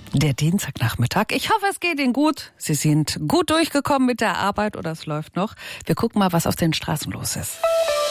Der Dienstagnachmittag. Ich hoffe, es geht Ihnen gut. Sie sind gut durchgekommen mit der Arbeit oder es läuft noch. Wir gucken mal, was auf den Straßen los ist.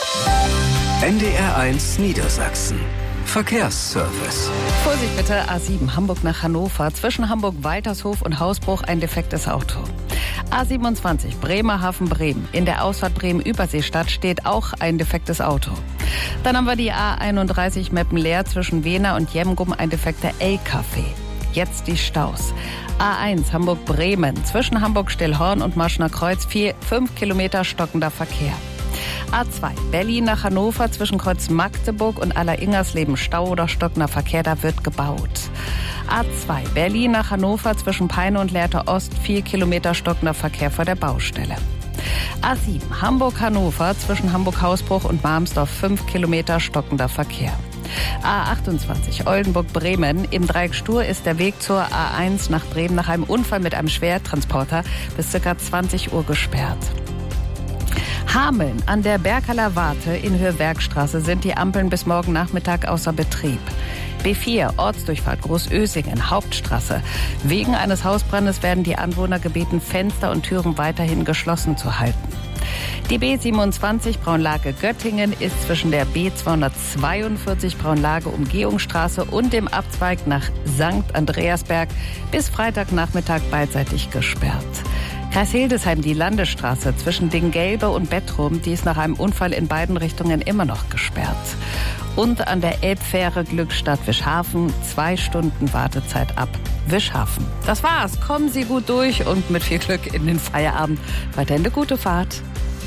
NDR1 Niedersachsen. Verkehrsservice. Vorsicht bitte, A7 Hamburg nach Hannover. Zwischen Hamburg-Waltershof und Hausbruch ein defektes Auto. A27 Bremerhaven-Bremen. In der Ausfahrt Bremen-Überseestadt steht auch ein defektes Auto. Dann haben wir die A31 Meppen-Leer zwischen Wehner und Jemgum, ein defekter LKW. Jetzt die Staus. A1 Hamburg-Bremen. Zwischen Hamburg-Stillhorn und Marschner Kreuz 5 Kilometer stockender Verkehr. A2 Berlin nach Hannover zwischen Kreuz Magdeburg und Aller-Ingersleben Stau oder stockender Verkehr, da wird gebaut. A2 Berlin nach Hannover zwischen Peine und Lehrte Ost 4 Kilometer stockender Verkehr vor der Baustelle. A7 Hamburg-Hannover zwischen Hamburg-Hausbruch und Marmsdorf 5 Kilometer stockender Verkehr. A28 Oldenburg-Bremen. Im Dreieck Stur ist der Weg zur A1 nach Bremen nach einem Unfall mit einem Schwertransporter bis ca. 20 Uhr gesperrt. Hameln an der Berkaler Warte in Höhe Werkstraße sind die Ampeln bis morgen Nachmittag außer Betrieb. B4 Ortsdurchfahrt Großösingen Hauptstraße. Wegen eines Hausbrandes werden die Anwohner gebeten, Fenster und Türen weiterhin geschlossen zu halten. Die B27 Braunlage-Göttingen ist zwischen der B242 Braunlage-Umgehungsstraße und dem Abzweig nach St. Andreasberg bis Freitagnachmittag beidseitig gesperrt. Kreis Hildesheim die Landesstraße zwischen Dinggelbe und Bettrum, die ist nach einem Unfall in beiden Richtungen immer noch gesperrt. Und an der Elbfähre Glückstadt-Wischhafen 2 Stunden Wartezeit ab Wischhafen. Das war's. Kommen Sie gut durch und mit viel Glück in den Feierabend. Weiterhin eine gute Fahrt.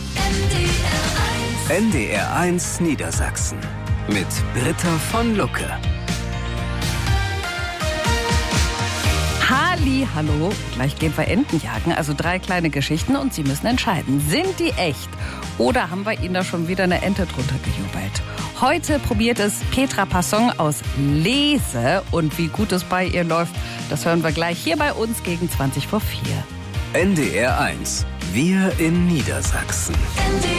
NDR1 Niedersachsen mit Britta von Lucke. Hallo, gleich gehen wir Enten jagen, also 3 kleine Geschichten und Sie müssen entscheiden, sind die echt oder haben wir Ihnen da schon wieder eine Ente drunter gejubelt? Heute probiert es Petra Passon aus Lese und wie gut es bei ihr läuft, das hören wir gleich hier bei uns gegen 20 vor 4. NDR1, wir in Niedersachsen.